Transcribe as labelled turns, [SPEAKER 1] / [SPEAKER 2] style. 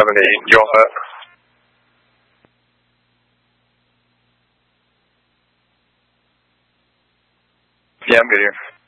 [SPEAKER 1] 778, you got that? Yeah, I'm good here.